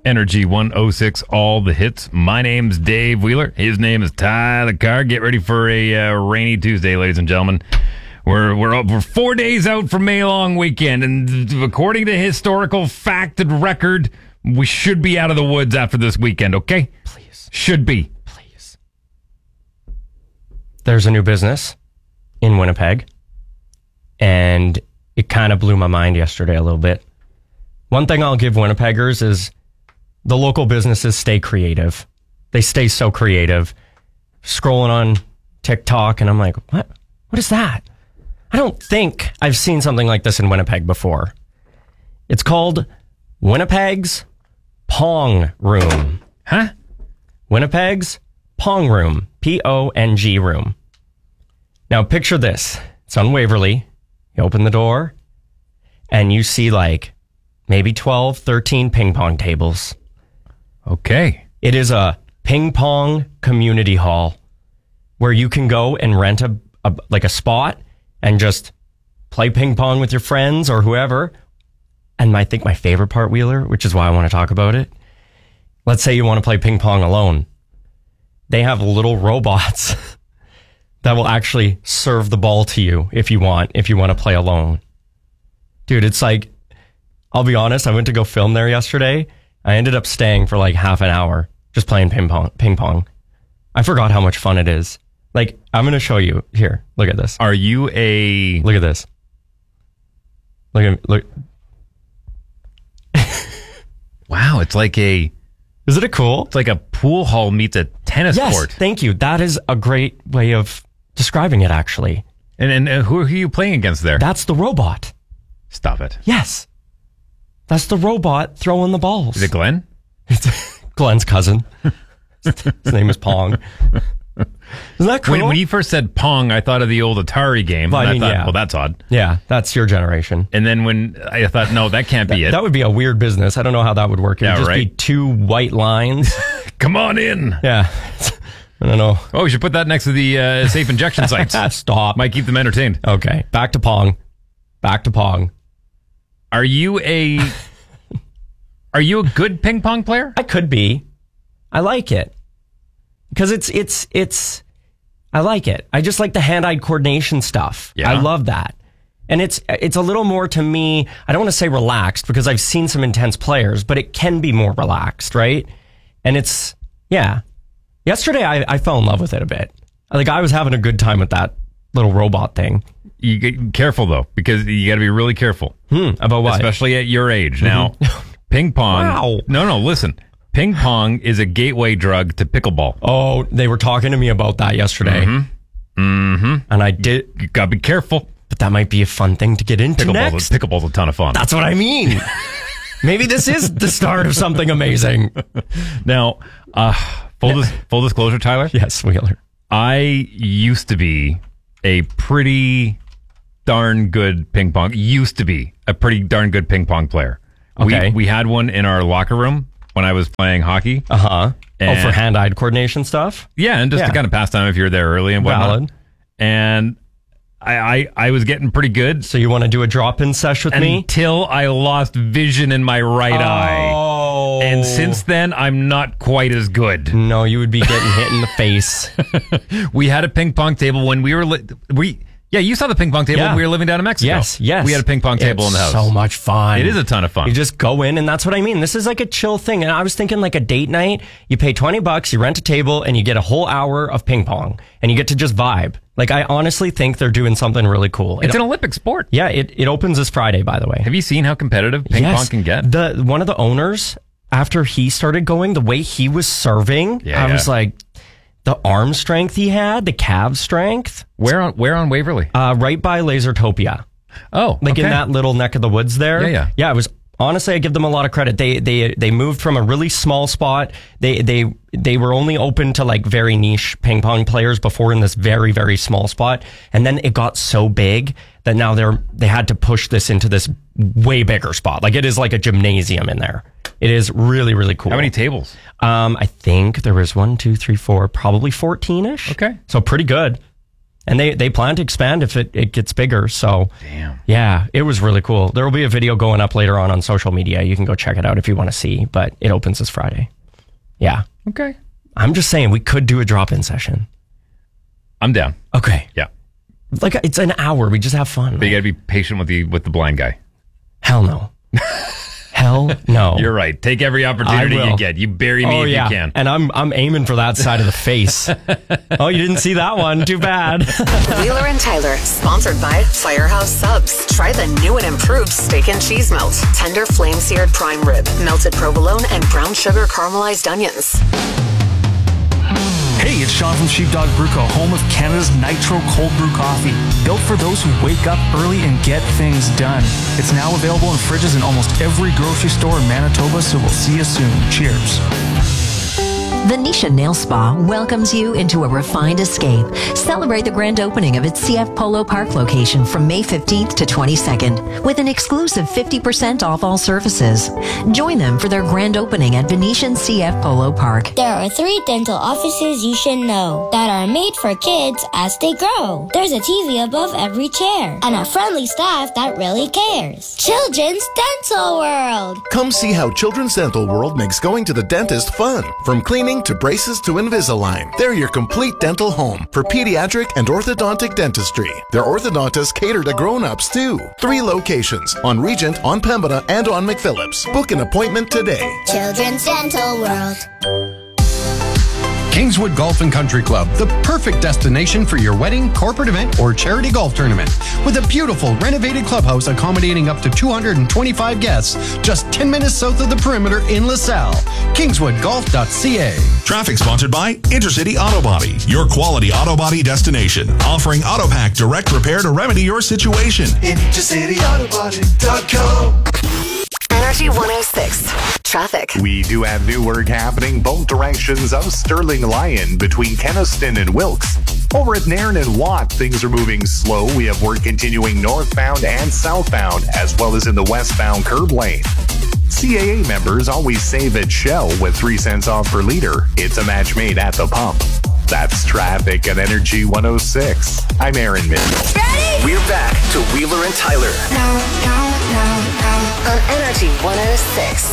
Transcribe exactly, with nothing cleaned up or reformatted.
Energy one oh six, all the hits. My name's Dave Wheeler. His name is Ty the Car. Get ready for a uh, rainy Tuesday, ladies and gentlemen. We're we're up, we're four days out from May long weekend, and according to historical fact and record, we should be out of the woods after this weekend. Okay, please, should be. Please. There's a new business in Winnipeg, and it kind of blew my mind yesterday a little bit. One thing I'll give Winnipeggers is the local businesses stay creative. They stay so creative. Scrolling on TikTok, and I'm like, what? What is that? I don't think I've seen something like this in Winnipeg before. It's called Winnipeg's Pong Room. Huh? Winnipeg's Pong Room. P O N G Room. Now picture this. It's on Waverly. You open the door, and you see like maybe twelve, thirteen ping pong tables. Okay. It is a ping pong community hall where you can go and rent a, a like a spot and just play ping pong with your friends or whoever. And I think my favorite part, Wheeler, which is why I want to talk about it. Let's say you want to play ping pong alone. They have little robots that will actually serve the ball to you if you want, if you want to play alone. Dude, it's like, I'll be honest, I went to go film there yesterday. I ended up staying for like half an hour just playing ping pong. Ping pong. I forgot how much fun it is. Like, I'm going to show you. Here, look at this. Are you a... Look at this. Look at... Look. Wow, it's like a... Isn't it cool? It's like a pool hall meets a tennis yes, court. Thank you. That is a great way of describing it, actually. And, and uh, who are you playing against there? That's the robot. Stop it. Yes. That's the robot throwing the balls. Is it Glenn? It's Glenn's cousin. His name is Pong. Isn't that cool? When, when you first said Pong, I thought of the old Atari game. Well, and I I, mean, thought, yeah. well, that's odd. Yeah, that's your generation. And then when I thought, no, that can't be that, it. That would be a weird business. I don't know how that would work. It would Yeah, just right? be two white lines. Come on in. Yeah. I don't know. Oh, we should put that next to the uh, safe injection sites. Stop. Might keep them entertained. Okay, back to Pong. Back to Pong. Are you a... Are you a good ping pong player? I could be. I like it. Because it's, it's, it's, I like it. I just like the hand-eye coordination stuff. Yeah. I love that. And it's, it's a little more to me, I don't want to say relaxed because I've seen some intense players, but it can be more relaxed, right? And it's, yeah. Yesterday I, I fell in love with it a bit. Like I was having a good time with that little robot thing. You get careful though, because you got to be really careful. Hmm, about what? Especially at your age. Mm-hmm. Now, ping pong. Wow. No, no, listen. Ping pong is a gateway drug to pickleball. Oh, they were talking to me about that yesterday. Mm-hmm. Mm-hmm. And I did. You got to be careful. But that might be a fun thing to get into Pickleball's next. A, pickleball's a ton of fun. That's what I mean. Maybe this is the start of something amazing. Now, uh, full, dis- full disclosure, Tyler. Yes, Wheeler. I used to be a pretty darn good ping pong. Used to be a pretty darn good ping pong player. Okay. We, we had one in our locker room when I was playing hockey. Uh-huh. And- Oh, for hand-eye coordination stuff? Yeah, and just Yeah. to kind of pass time if you're there early and whatnot. Valid. And I, I, I was getting pretty good So you want to do a drop-in sesh with me? until I lost vision in my right eye. Oh. And since then, I'm not quite as good. No, you would be getting hit in the face. We had a ping pong table when we were... Li- we Yeah, you saw the ping pong table Yeah. when we were living down in Mexico. Yes, yes. We had a ping pong table It's in the house. so much fun. It is a ton of fun. You just go in, and that's what I mean. This is like a chill thing. And I was thinking like a date night. You pay twenty bucks, you rent a table, and you get a whole hour of ping pong. And you get to just vibe. Like, I honestly think they're doing something really cool. It's it, an Olympic sport. Yeah, it, it opens this Friday, by the way. Have you seen how competitive ping Yes. pong can get? The one of the owners, after he started going, the way he was serving, Yeah, I yeah. was like, the arm strength he had, the calf strength, Where on Where on Waverly? uh, right by Lasertopia, Oh, like okay. in that little neck of the woods there. Yeah, yeah. Yeah, it was. Honestly, I give them a lot of credit. They they they moved from a really small spot. They they they were only open to like very niche ping pong players before in this very very small spot, and then it got so big that now they're they had to push this into this way bigger spot. Like it is like a gymnasium in there. It is really really cool. How many tables? Um, I think there was one, two, three, four, probably fourteen ish. Okay. So pretty good. And they, they plan to expand if it, it gets bigger. So, Damn. yeah, it was really cool. There will be a video going up later on on social media. You can go check it out if you want to see, but it opens this Friday. Yeah. Okay. I'm just saying we could do a drop-in session. I'm down. Okay. Yeah. Like, it's an hour. We just have fun. But you got to be patient with the with the blind guy. Hell no. Hell no. You're right. Take every opportunity you get. You bury me oh, if yeah. you can. And I'm I'm aiming for that side of the face. Oh, you didn't see that one. Too bad. Wheeler and Tyler, sponsored by Firehouse Subs. Try the new and improved steak and cheese melt. Tender flame-seared prime rib, melted provolone, and brown sugar caramelized onions. Hey, it's Sean from Sheepdog Brew Co., home of Canada's Nitro Cold Brew Coffee. Built for those who wake up early and get things done. It's now available in fridges in almost every grocery store in Manitoba, so we'll see you soon. Cheers. Venetia Nail Spa welcomes you into a refined escape. Celebrate the grand opening of its C F Polo Park location from May fifteenth to twenty-second with an exclusive fifty percent off all services. Join them for their grand opening at Venetian C F Polo Park. There are three dental offices you should know that are made for kids as they grow. There's a T V above every chair and a friendly staff that really cares. Children's Dental World. Come see how Children's Dental World makes going to the dentist fun. From cleaning to braces to Invisalign, they're your complete dental home for pediatric and orthodontic dentistry. Their orthodontists cater to grown-ups too. Three locations, on Regent, on Pembina, and on McPhillips. Book an appointment today. Children's Dental World. Kingswood Golf and Country Club, the perfect destination for your wedding, corporate event, or charity golf tournament. With a beautiful renovated clubhouse accommodating up to two hundred twenty-five guests, just ten minutes south of the perimeter in LaSalle. kingswood golf dot c a. Traffic sponsored by Intercity Auto Body, your quality auto body destination, offering AutoPack direct repair to remedy your situation. intercity auto body dot com. Energy one oh six. Traffic. We do have new work happening both directions of Sterling Lyon between Kenaston and Wilkes. Over at Nairn and Watt, things are moving slow. We have work continuing northbound and southbound, as well as in the westbound curb lane. C A A members always save at Shell with three cents off per liter. It's a match made at the pump. That's traffic at Energy one oh six. I'm Aaron Mitchell. Ready? We're back to Wheeler and Tyler. No, no, no, no. On Energy one oh six.